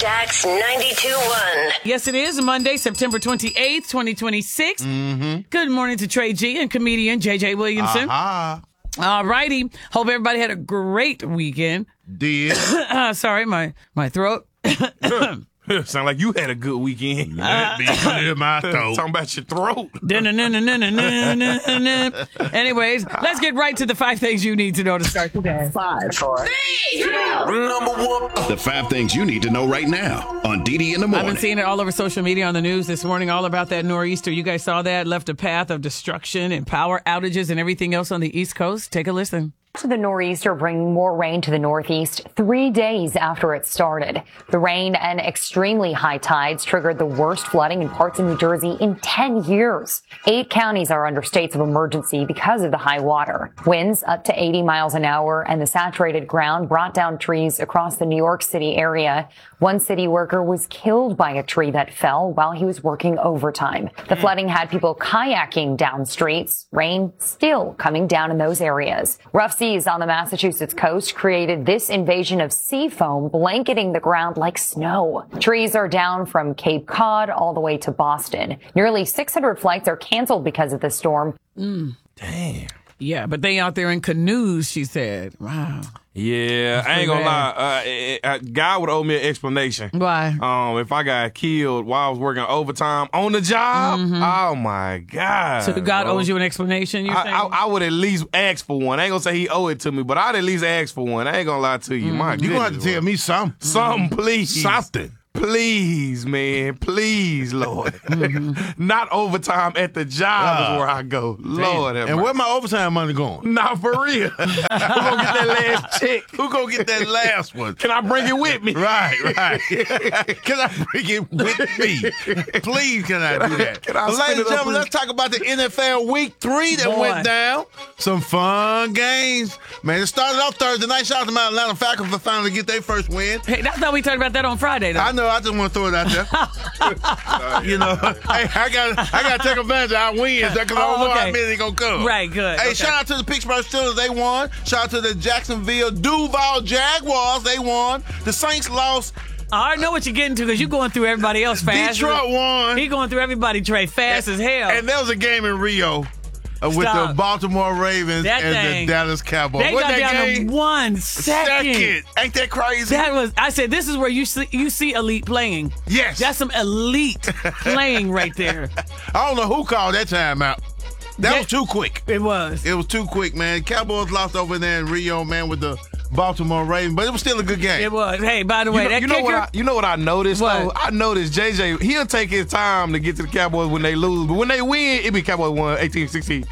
Stax 92.1. Yes, it is Monday, September 28th, 2026. Good morning to Trey G and comedian JJ Williamson. All righty. Hope everybody had a great weekend. Did. Sorry, my throat. Sound like you had a good weekend. Let me clear my throat. Talking about your throat. Anyways, let's get right to the 5 things you need to know to start today. 5, 4, 3, 2. The 5 things you need to know right now on DD in the I've morning. been seeing it all over social media on the news this morning, all about that nor'easter. You guys saw that? Left a path of destruction and power outages and everything else on the East Coast. Take a listen. The nor'easter bringing more rain to the Northeast 3 days after it started. The rain and extremely high tides triggered the worst flooding in parts of New Jersey in 10 years. 8 counties are under states of emergency because of the high water. Winds up to 80 miles an hour and the saturated ground brought down trees across the New York City area. One city worker was killed by a tree that fell while he was working overtime. The flooding had people kayaking down streets. Rain still coming down in those areas. Rough seas on the Massachusetts coast created this invasion of sea foam blanketing the ground like snow. Trees are down from Cape Cod all the way to Boston. Nearly 600 flights are canceled because of the storm. Damn. Yeah, but they out there in canoes, she said. Wow. Yeah, I ain't gonna lie. A guy would owe me an explanation. Why? If I got killed while I was working overtime on the job, oh my God. So God owes you an explanation, you think? I would at least ask for one. I ain't gonna say he owe it to me, but I'd at least ask for one. I ain't gonna lie to you. My You gonna have to tell me something. something, please. Something. Please, man. Please, Lord. Not overtime at the job is where I go. Lord have And mercy. where my overtime money going? Not for real. Who gonna get that last check? Who gonna get that last one? Can I bring it with me? Right. Can I bring it with me? Please, can I do that? Can I But spin ladies it and up gentlemen, with- let's talk about the NFL Week 3 that Boy. went down. Some fun games. Man, it started off Thursday night. Shout out to my Atlanta Falcons for finally get their first win. Hey, I thought we talked about that on Friday, though. I know. I just want to throw it out there. You know, hey, I got to take advantage of our wins because I don't know how many they gonna come. Right, good. Hey, Okay. shout out to the Pittsburgh Steelers. They won. Shout out to the Jacksonville Duval Jaguars. They won. The Saints lost. I already know what you're getting to because you're going through everybody else fast. Detroit won. He going through everybody, Trey, fast as hell. And there was a game in Rio with Stop. the Baltimore Ravens That and thing. the Dallas Cowboys. They Wasn't got that down game? to 1 second. Ain't that crazy? I said, this is where you see elite playing. Yes. That's some elite playing right there. I don't know who called that timeout. That was too quick. It was. It was too quick, man. Cowboys lost over there in Rio, man, with the Baltimore Ravens, but it was still a good game. It was. Hey, by the way, that you know kicker. you know what I noticed? What? Though? I noticed JJ, he'll take his time to get to the Cowboys when they lose, but when they win, it be Cowboys won 18-16.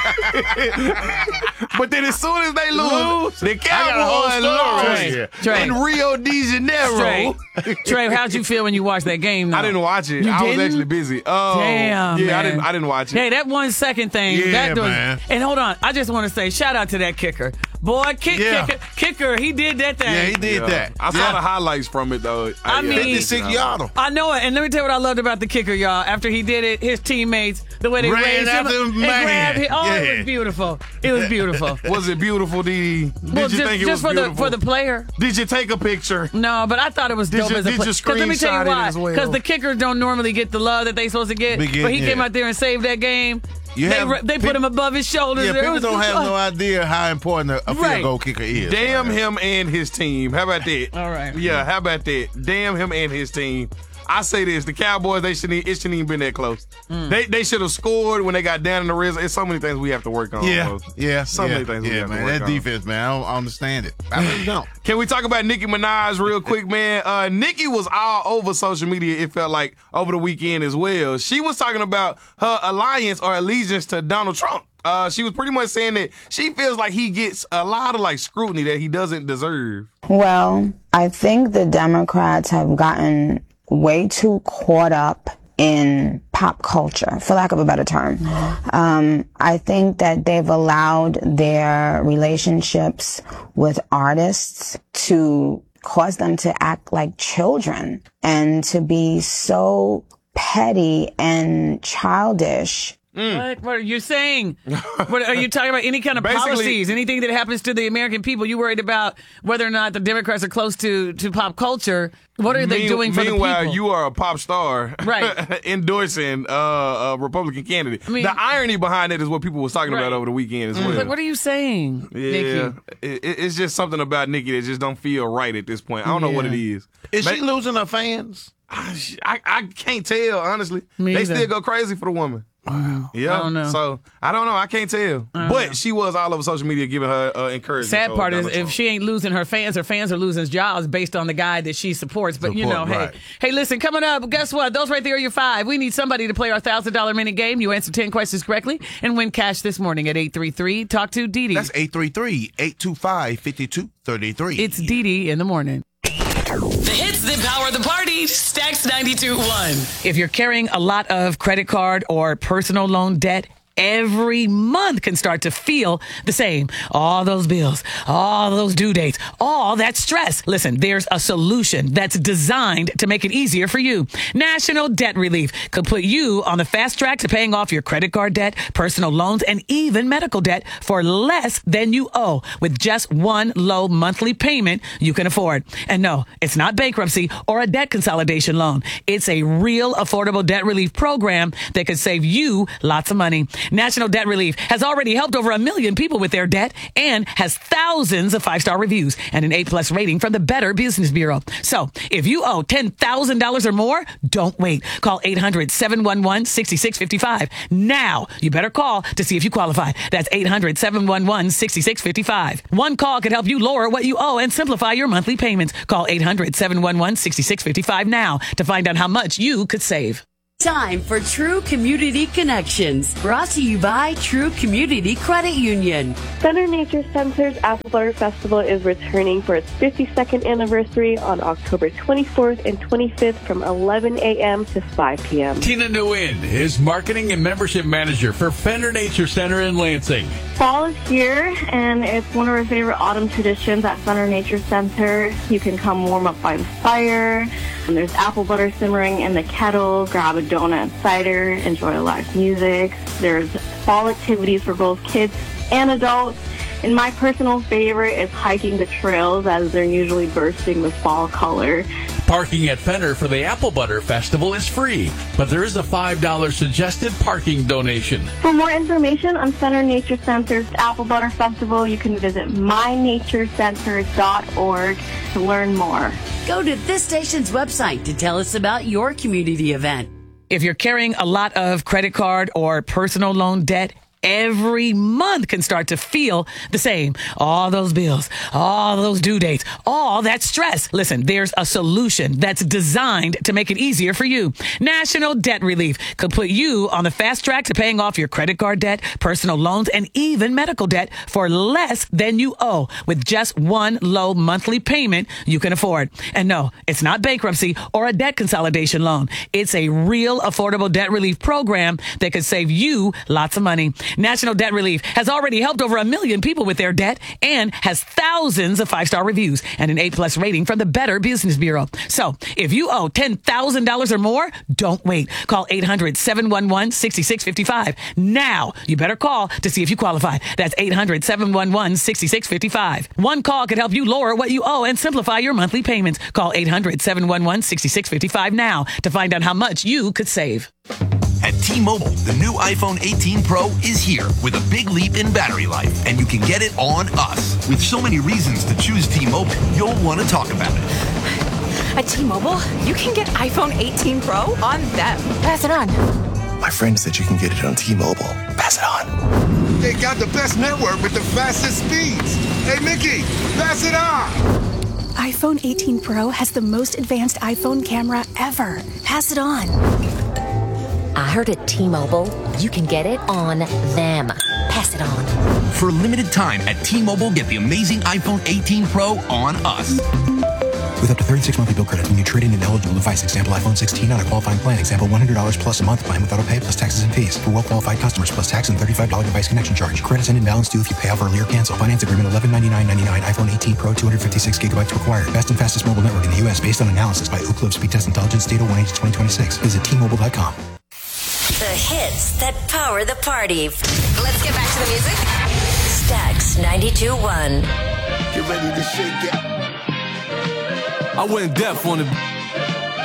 But then as soon as they lose, the Cowboys lost Trey. in Rio de Janeiro. Trey, how'd you feel when you watched that game? Though? I didn't watch it. You I was didn't? actually busy. Oh, Damn, yeah, man. I didn't watch it. Hey, that 1 second thing. Yeah, that was, man. And hold on, I just want to say shout out to that kicker. Boy, kicker, he did that thing. Yeah, he did that. I saw the highlights from it though. I mean, 56 yarder. I know it, and let me tell you what I loved about the kicker, y'all. After he did it, his teammates, the way they Ran raised him, after him, and man. grabbed him. Oh, it Yeah. was beautiful. It was beautiful. Was it beautiful, Dee? Did Well, you think it was just for beautiful? the player? Did you take a picture? No, but I thought it was dope you- as a did player. you Because let me tell screenshot you it why. as well? Because the kickers don't normally get the love that they supposed to get. Big, But he yeah. came out there and saved that game. You They put him above his shoulders. Yeah, It people was- don't have no idea how important a field Right. goal kicker is. Damn him and his team. How about that? All right. Yeah, how about that? Damn him and his team. I say this: the Cowboys, it shouldn't even been that close. They should have scored when they got down in the red zone. It's so many things we have to work on. bro. So many things we have to man. work That on. defense, man, I don't understand it. I really don't. Can we talk about Nicki Minaj real quick, man? Nicki was all over social media, it felt like, over the weekend as well. She was talking about her alliance or allegiance to Donald Trump. She was pretty much saying that she feels like he gets a lot of scrutiny that he doesn't deserve. Well, I think the Democrats have gotten way too caught up in pop culture, for lack of a better term. I think that they've allowed their relationships with artists to cause them to act like children and to be so petty and childish What are you saying? What are you talking about? Any kind of Basically, policies? Anything that happens to the American people? You worried about whether or not the Democrats are close to pop culture? What are they doing for the people? Meanwhile, you are a pop star, right? Endorsing a Republican candidate. I mean, the irony behind it is what people was talking about over the weekend as well. Like, what are you saying, Nikki? It's just something about Nikki that just don't feel right at this point. I don't know what it is. Is she losing her fans? I can't tell, honestly. Me they either. still go crazy for the woman. Wow. Yeah. I don't know. So, I don't know. I can't tell. But she was all over social media giving her encouragement. Sad part is if she ain't losing her fans are losing jobs based on the guy that she supports. But, hey, listen, coming up, guess what? Those right there are your 5. We need somebody to play our $1,000 minute game. You answer 10 questions correctly and win cash this morning at 833. Talk to Dee Dee. That's 833-825-5233. It's Dee Dee in the morning. The hits that power the party. Stacks 92.1. If you're carrying a lot of credit card or personal loan debt, every month can start to feel the same. All those bills, all those due dates, all that stress. Listen, there's a solution that's designed to make it easier for you. National Debt Relief could put you on the fast track to paying off your credit card debt, personal loans, and even medical debt for less than you owe with just one low monthly payment you can afford. And no, it's not bankruptcy or a debt consolidation loan. It's a real affordable debt relief program that could save you lots of money. National Debt Relief has already helped over 1 million people with their debt and has thousands of 5-star reviews and an A+ rating from the Better Business Bureau. So if you owe $10,000 or more, don't wait. Call 800-711-6655. Now, you better call to see if you qualify. That's 800-711-6655. One call could help you lower what you owe and simplify your monthly payments. Call 800-711-6655 now to find out how much you could save. Time for True Community Connections, brought to you by True Community Credit Union. Center Nature Center's Apple Butter Festival is returning for its 52nd anniversary on October 24th and 25th from 11 a.m. to 5 p.m. Tina Nguyen is Marketing and Membership Manager for Fender Nature Center in Lansing. Fall is here, and it's one of our favorite autumn traditions at Center Nature Center. You can come warm up by the fire, and there's apple butter simmering in the kettle. Grab a donut and cider, enjoy live music. There's fall activities for both kids and adults. And my personal favorite is hiking the trails, as they're usually bursting with fall color. Parking at Fender for the Apple Butter Festival is free, but there is a $5 suggested parking donation. For more information on Center Nature Center's Apple Butter Festival, you can visit mynaturecenter.org to learn more. Go to this station's website to tell us about your community event. If you're carrying a lot of credit card or personal loan debt, every month can start to feel the same. All those bills, all those due dates, all that stress. Listen, there's a solution that's designed to make it easier for you. National Debt Relief could put you on the fast track to paying off your credit card debt, personal loans, and even medical debt for less than you owe with just one low monthly payment you can afford. And no, it's not bankruptcy or a debt consolidation loan. It's a real affordable debt relief program that could save you lots of money. National Debt Relief has already helped over 1 million people with their debt and has thousands of 5-star reviews and an A+ rating from the Better Business Bureau. So if you owe $10,000 or more, don't wait. Call 800-711-6655. Now, you better call to see if you qualify. That's 800-711-6655. One call could help you lower what you owe and simplify your monthly payments. Call 800-711-6655 now to find out how much you could save. At T-Mobile, the new iPhone 18 Pro is here with a big leap in battery life, and you can get it on us. With so many reasons to choose T-Mobile, you'll want to talk about it. At T-Mobile, you can get iPhone 18 Pro on them. Pass it on. My friend said you can get it on T-Mobile. Pass it on. They got the best network with the fastest speeds. Hey, Mickey, pass it on. iPhone 18 Pro has the most advanced iPhone camera ever. Pass it on. I heard at T-Mobile, you can get it on them. Pass it on. For a limited time at T-Mobile, get the amazing iPhone 18 Pro on us. With up to 36 monthly bill credits when you trade in an eligible device. Example, iPhone 16 on a qualifying plan. Example, $100 plus a month plan with auto pay plus taxes and fees. For well-qualified customers plus tax and $35 device connection charge. Credits end and balance due if you pay off early or cancel. Finance agreement $1199.99. iPhone 18 Pro 256 gigabytes required. Best and fastest mobile network in the U.S. based on analysis by Ookla Speed Test Intelligence Data 1H 2026. Visit T-Mobile.com. The hits that power the party. Let's get back to the music. Stax 92.1. Get ready to shake it. I went deaf on the